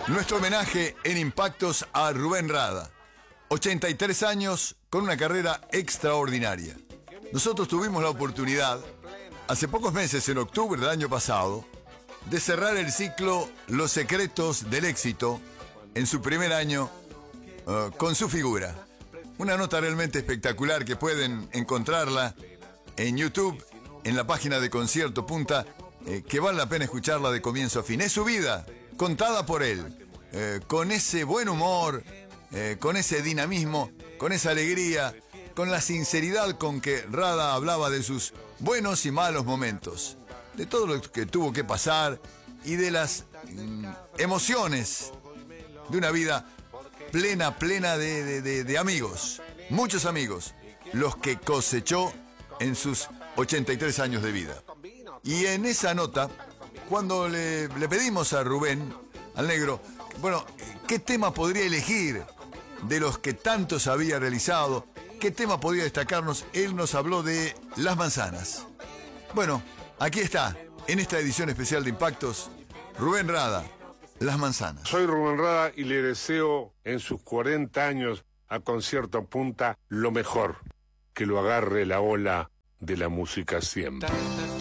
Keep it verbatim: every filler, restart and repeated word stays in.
Nuestro homenaje en Impactos a Rubén Rada. ochenta y tres años con una carrera extraordinaria. Nosotros tuvimos la oportunidad, hace pocos meses, en octubre del año pasado, de cerrar el ciclo Los Secretos del Éxito en su primer año uh, con su figura. Una nota realmente espectacular que pueden encontrarla en YouTube, en la página de Concierto Punta, eh, que vale la pena escucharla de comienzo a fin. Es su vida, contada por él, eh, con ese buen humor, eh, con ese dinamismo, con esa alegría, con la sinceridad con que Rada hablaba de sus buenos y malos momentos, de todo lo que tuvo que pasar y de las mm, emociones de una vida plena, plena de, de, de, de amigos, muchos amigos, los que cosechó en sus ochenta y tres años de vida. Y en esa nota, cuando le, le pedimos a Rubén, al negro, bueno, ¿qué tema podría elegir de los que tantos había realizado? ¿Qué tema podría destacarnos? Él nos habló de Las Manzanas. Bueno, aquí está, en esta edición especial de Impactos, Rubén Rada, Las Manzanas. Soy Rubén Rada y le deseo en sus cuarenta años a Concierto Punta lo mejor, que lo agarre la ola de la música siempre.